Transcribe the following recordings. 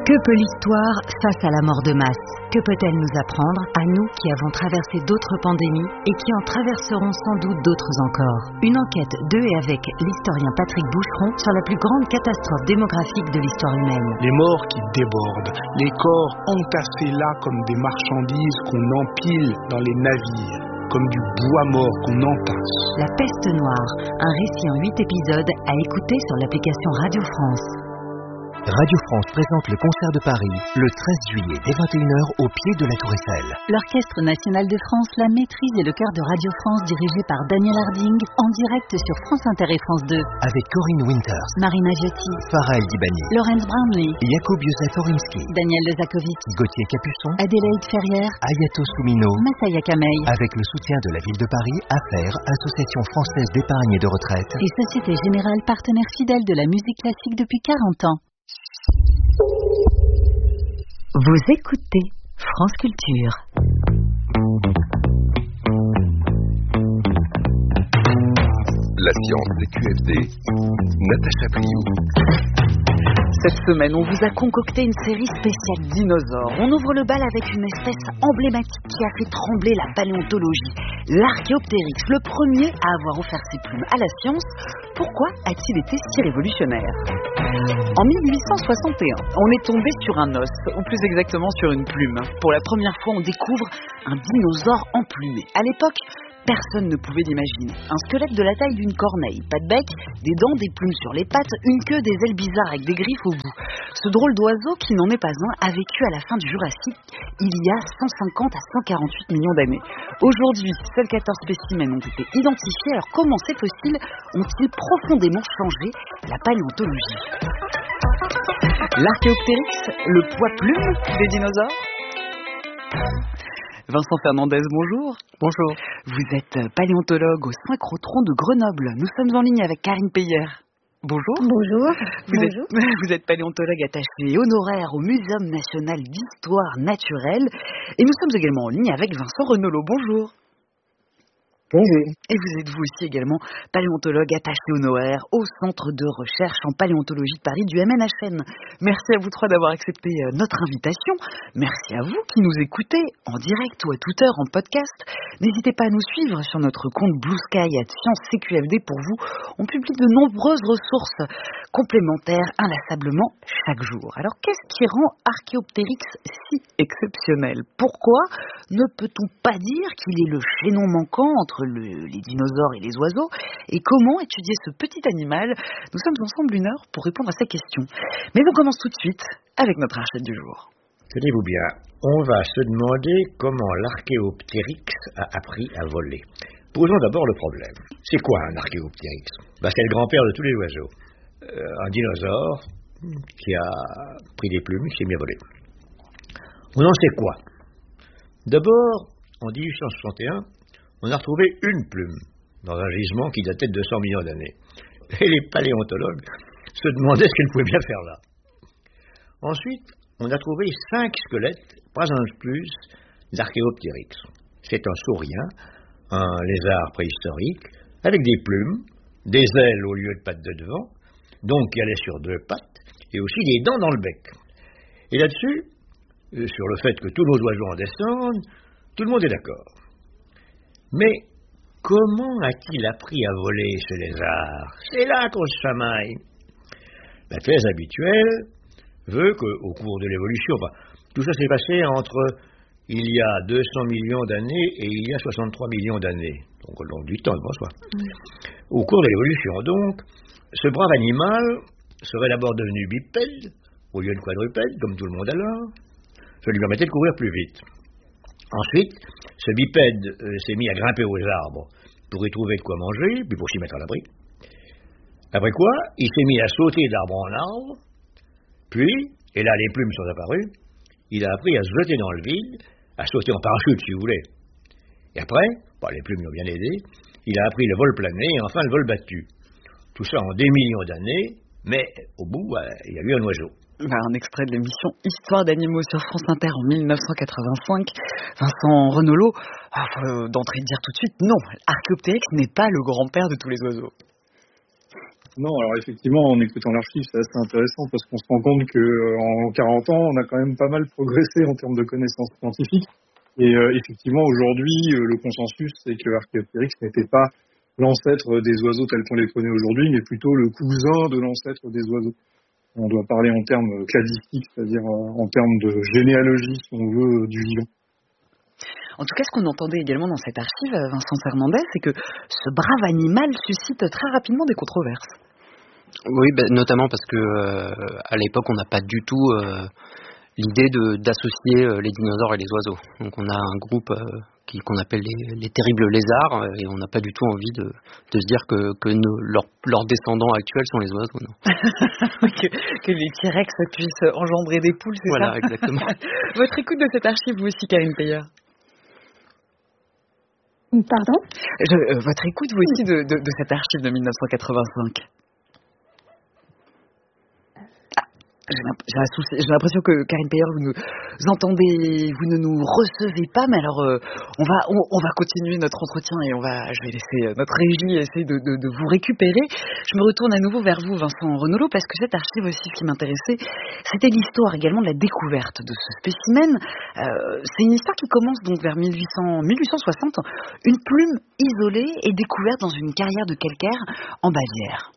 Que peut l'histoire face à la mort de masse? Que peut-elle nous apprendre, à nous qui avons traversé d'autres pandémies et qui en traverseront sans doute d'autres encore? Une enquête de et avec l'historien Patrick Boucheron sur la plus grande catastrophe démographique de l'histoire humaine. Les morts qui débordent, les corps entassés là comme des marchandises qu'on empile dans les navires, comme du bois mort qu'on entasse. La peste noire, un récit en 8 épisodes à écouter sur l'application Radio France. Radio France présente le concert de Paris le 13 juillet dès 21h au pied de la Tour Eiffel. L'Orchestre National de France, la Maîtrise et le Chœur de Radio France dirigé par Daniel Harding en direct sur France Inter et France 2. Avec Corinne Winters, Marina Giotti, Farah El Dibani, Laurence Brownlee, Jakub Józef Orimski, Daniel Lezakovic, Gauthier Capuçon, Adélaïde Ferrière, Ayato Soumino, Massaya Kamei. avec le soutien de la Ville de Paris, AFER, Association Française d'Épargne et de Retraite, Et Société Générale, partenaire fidèle de la musique classique depuis 40 ans. Vous écoutez France Culture. La science des QFD, Natacha Priou. Cette semaine, on vous a concocté une série spéciale dinosaures. On ouvre le bal avec une espèce emblématique qui a fait trembler la paléontologie, l'Archéoptérix, le premier à avoir offert ses plumes à la science. Pourquoi a-t-il été si révolutionnaire ? En 1861, on est tombé sur un os, ou plus exactement sur une plume. Pour la première fois, on découvre un dinosaure emplumé. À l'époque, personne ne pouvait l'imaginer. Un squelette de la taille d'une corneille, pas de bec, des dents, des plumes sur les pattes, une queue, des ailes bizarres avec des griffes au bout. Ce drôle d'oiseau, qui n'en est pas un, a vécu à la fin du Jurassique, il y a 150 à 148 millions d'années. Aujourd'hui, seuls 14 spécimens ont été identifiés. Alors comment ces fossiles ont-ils profondément changé la paléontologie ? L'Archéoptérix, le poids plume des dinosaures ? Vincent Fernandez, bonjour. Bonjour. Vous êtes paléontologue au synchrotron de Grenoble. Nous sommes en ligne avec Karine Peyer. Bonjour. Bonjour. Vous êtes paléontologue attaché honoraire au Muséum national d'histoire naturelle. Et nous sommes également en ligne avec Vincent Renolo. Bonjour. Bonjour. Et vous êtes vous aussi également paléontologue attaché honoraire au Centre de recherche en paléontologie de Paris du MNHN. Merci à vous trois d'avoir accepté notre invitation. Merci à vous qui nous écoutez en direct ou à toute heure en podcast. N'hésitez pas à nous suivre sur notre compte Blue Sky @ScienceCQFD pour vous. On publie de nombreuses ressources complémentaires inlassablement chaque jour. Alors qu'est-ce qui rend Archéoptérix si exceptionnel ? Pourquoi ne peut-on pas dire qu'il est le chaînon manquant entre les dinosaures et les oiseaux, et comment étudier ce petit animal? Nous sommes ensemble une heure pour répondre à ces questions. Mais on commence tout de suite avec notre archette du jour. Tenez-vous bien, on va se demander comment l'Archéoptérix a appris à voler. Posons d'abord le problème. C'est quoi un Archéoptérix ? C'est le grand-père de tous les oiseaux. Un dinosaure qui a pris des plumes, qui s'est mis à voler. On en sait quoi ? D'abord, en 1861, on a retrouvé une plume dans un gisement qui datait de 200 millions d'années. Et les paléontologues se demandaient ce qu'elle pouvait bien faire là. Ensuite, on a trouvé 5 squelettes, pas un de plus, d'Archéoptérix. C'est un saurien, un lézard préhistorique, avec des plumes, des ailes au lieu de pattes de devant, donc qui allait sur 2 pattes, et aussi des dents dans le bec. Et là-dessus, sur le fait que tous nos oiseaux en descendent, tout le monde est d'accord. Mais comment a-t-il appris à voler, ce lézard ? C'est là qu'on se chamaille. La thèse habituelle veut qu'au cours de l'évolution, tout ça s'est passé entre il y a 200 millions d'années et il y a 63 millions d'années. Donc au long du temps, devant soi. Au cours de l'évolution, donc, ce brave animal serait d'abord devenu bipède, au lieu de quadrupède, comme tout le monde alors. Ça lui permettait de courir plus vite. Ensuite, ce bipède s'est mis à grimper aux arbres pour y trouver de quoi manger, puis pour s'y mettre à l'abri. Après quoi, il s'est mis à sauter d'arbre en arbre, puis, et là les plumes sont apparues, il a appris à se jeter dans le vide, à sauter en parachute si vous voulez. Et après, les plumes l'ont bien aidé, il a appris le vol plané et enfin le vol battu. Tout ça en des millions d'années, mais au bout, il y a eu un oiseau. Un extrait de l'émission Histoire d'animaux sur France Inter en 1985. Vincent Renolo, d'entrée de dire tout de suite, non, Archéoptérix n'est pas le grand-père de tous les oiseaux. Non, alors effectivement, en écoutant l'archive, c'est assez intéressant parce qu'on se rend compte qu'en 40 ans, on a quand même pas mal progressé en termes de connaissances scientifiques. Et effectivement, aujourd'hui, le consensus, c'est que Archaeopteryx n'était pas l'ancêtre des oiseaux tels qu'on les connaît aujourd'hui, mais plutôt le cousin de l'ancêtre des oiseaux. On doit parler en termes cladistiques, c'est-à-dire en termes de généalogie, si on veut, du vivant. En tout cas, ce qu'on entendait également dans cette archive, Vincent Fernandez, c'est que ce brave animal suscite très rapidement des controverses. Oui, notamment parce que à l'époque, on n'a pas du tout l'idée d'associer les dinosaures et les oiseaux. Donc on a un groupe qu'on appelle les terribles lézards et on n'a pas du tout envie de se dire que leurs descendants actuels sont les oiseaux. Non. que les T-Rex puissent engendrer des poules, c'est voilà, ça? Voilà, exactement. Votre écoute de cette archive, vous aussi, Karine Peyer? Pardon? Votre écoute, vous aussi, de cette archive de 1985? J'ai l'impression que Karine Peyer, vous nous entendez, vous ne nous recevez pas, mais alors on va continuer notre entretien et je vais laisser notre régie essayer de vous récupérer. Je me retourne à nouveau vers vous, Vincent Renaulot, parce que cette archive aussi, ce qui m'intéressait, c'était l'histoire également de la découverte de ce spécimen. C'est une histoire qui commence donc vers 1860. Une plume isolée est découverte dans une carrière de calcaire en Bavière.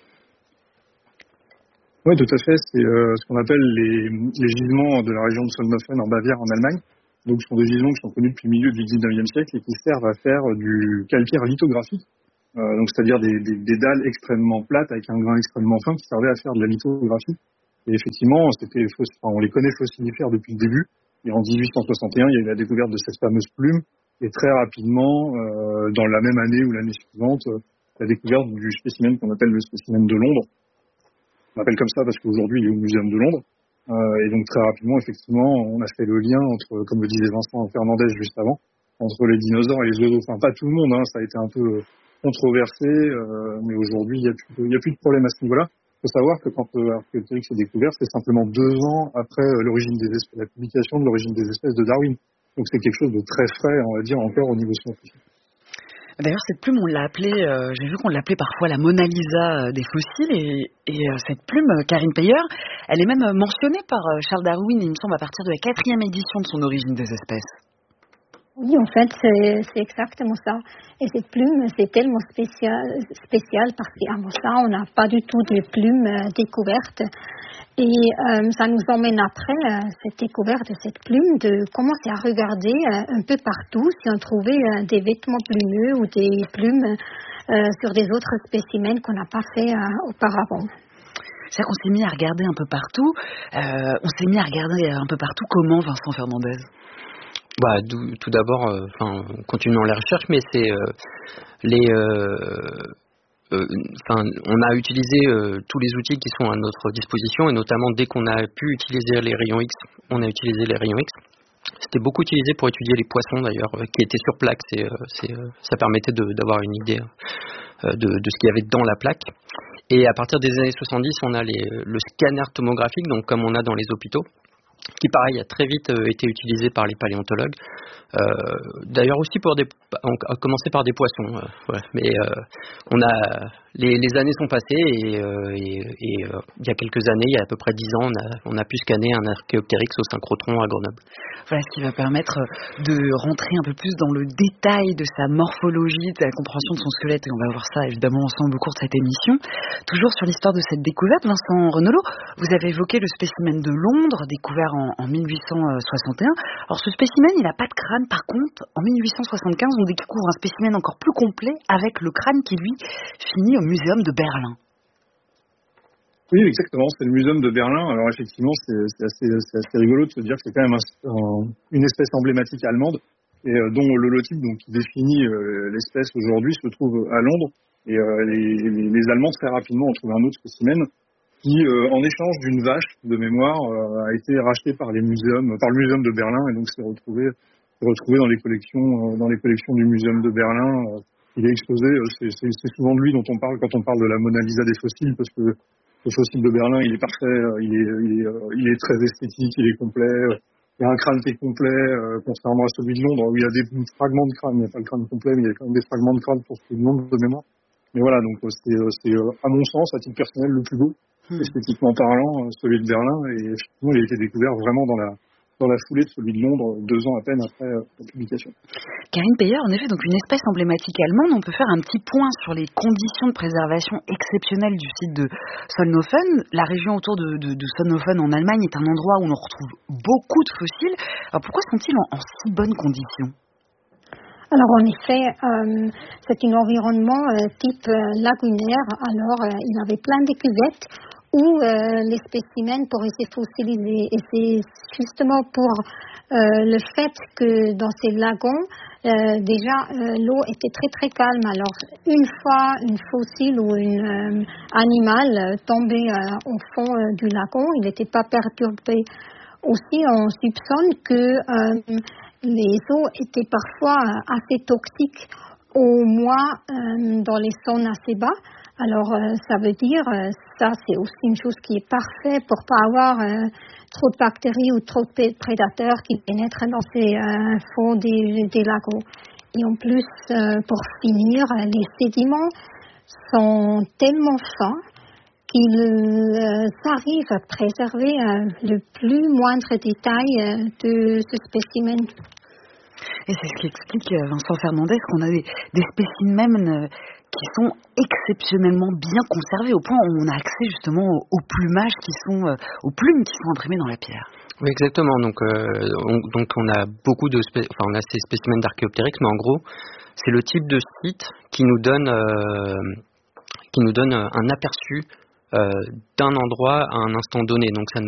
Oui, tout à fait. C'est ce qu'on appelle les gisements de la région de Solnhofen en Bavière, en Allemagne. Donc, ce sont des gisements qui sont connus depuis le milieu du 19e siècle et qui servent à faire du calcaire lithographique. Donc, c'est-à-dire des dalles extrêmement plates avec un grain extrêmement fin qui servaient à faire de la lithographie. Et effectivement, on les connaît fossilifères depuis le début. Et en 1861, il y a eu la découverte de cette fameuse plume. Et très rapidement, dans la même année ou l'année suivante, la découverte du spécimen qu'on appelle le spécimen de Londres. On l'appelle comme ça parce qu'aujourd'hui, il est au Muséum de Londres. Et donc, très rapidement, effectivement, on a fait le lien entre, comme le disait Vincent Fernandez juste avant, entre les dinosaures et les oiseaux. Enfin, pas tout le monde, ça a été un peu controversé, mais aujourd'hui, il y a plus de problème à ce niveau-là. Il faut savoir que quand Archaeopteryx est découvert, c'est simplement 2 ans après l'origine des espèces, la publication de l'origine des espèces de Darwin. Donc, c'est quelque chose de très frais, on va dire, encore au niveau scientifique. D'ailleurs, cette plume, on l'a appelée, j'ai vu qu'on l'appelait parfois la Mona Lisa des fossiles, et cette plume, Karine Peyer, elle est même mentionnée par Charles Darwin, il me semble, à partir de la 4e édition de son Origine des espèces. Oui, en fait, c'est exactement ça. Et cette plume, c'est tellement spécial parce qu'avant ça, on n'a pas du tout de plumes découvertes. Et ça nous emmène après cette découverte de cette plume de commencer à regarder un peu partout si on trouvait des vêtements plumeux ou des plumes sur des autres spécimens qu'on n'a pas fait auparavant. C'est-à-dire qu'on s'est mis à regarder un peu partout. Comment, Vincent Fernandez? Tout d'abord, continuons les recherches, mais c'est on a utilisé tous les outils qui sont à notre disposition, et notamment dès qu'on a pu utiliser les rayons X, on a utilisé les rayons X. C'était beaucoup utilisé pour étudier les poissons d'ailleurs, qui étaient sur plaque. Ça permettait d'avoir une idée de ce qu'il y avait dans la plaque. Et à partir des années 70, on a le scanner tomographique, donc comme on a dans les hôpitaux, qui pareil a très vite été utilisé par les paléontologues. D'ailleurs aussi on a commencé par des poissons, mais les années sont passées et il y a quelques années, il y a à peu près 10 ans, on a pu scanner un Archaeopteryx au synchrotron à Grenoble. Voilà ce qui va permettre de rentrer un peu plus dans le détail de sa morphologie, de la compréhension de son squelette, et on va voir ça évidemment ensemble au cours de cette émission. Toujours sur l'histoire de cette découverte, Vincent Renaulot, vous avez évoqué le spécimen de Londres, découvert en 1861. Alors ce spécimen, il n'a pas de crâne, par contre, en 1875, on découvre un spécimen encore plus complet avec le crâne qui, lui, finit au Muséum de Berlin. Oui, exactement, c'est le Muséum de Berlin. Alors effectivement, c'est assez rigolo de se dire que c'est quand même une espèce emblématique allemande, et dont l'holotype qui définit l'espèce aujourd'hui se trouve à Londres. Et les Allemands, très rapidement, ont trouvé un autre spécimen qui, en échange d'une vache de mémoire, a été racheté par le Muséum de Berlin, et donc s'est retrouvé dans les collections du Muséum de Berlin. Il est exposé, c'est souvent de lui dont on parle quand on parle de la Mona Lisa des fossiles, parce que le fossile de Berlin, il est parfait, il est très esthétique, il est complet. Il y a un crâne qui est complet, contrairement à celui de Londres, où il y a des fragments de crâne. Il n'y a pas le crâne complet, mais il y a quand même des fragments de crâne pour celui de Londres de mémoire. Mais voilà, donc c'est à mon sens, à titre personnel, le plus beau, esthétiquement parlant, celui de Berlin. Et effectivement, il a été découvert vraiment dans la foulée de celui de Londres, 2 ans à peine après la publication. Karine Peyer, en effet, donc une espèce emblématique allemande. On peut faire un petit point sur les conditions de préservation exceptionnelles du site de Solnhofen. La région autour de Solnhofen en Allemagne est un endroit où l'on retrouve beaucoup de fossiles. Alors pourquoi sont-ils en si bonnes conditions ? Alors en effet, c'est un environnement type lagunaire. Alors il y avait plein de cuvettes où les spécimens pourraient se fossiliser. Et c'est justement pour le fait que dans ces lagons, déjà l'eau était très très calme. Alors une fois une fossile ou un animal tombé au fond du lagon, il n'était pas perturbé. Aussi, on soupçonne que les eaux étaient parfois assez toxiques, au moins dans les zones assez bas. Alors, ça veut dire, ça c'est aussi une chose qui est parfaite pour pas avoir trop de bactéries ou trop de prédateurs qui pénètrent dans ces fonds des lagons. Et en plus, pour finir, les sédiments sont tellement fins qu'ils arrivent à préserver le plus moindre détail de ce spécimen. Et c'est ce qui explique, Vincent Fernandez, qu'on a des spécimens qui sont exceptionnellement bien conservés, au point où on a accès justement aux plumages aux plumes qui sont imprimées dans la pierre. Oui, exactement. Donc on a on a ces spécimens d'Archéoptéryx, mais en gros, c'est le type de site qui nous donne un aperçu d'un endroit à un instant donné. Donc ça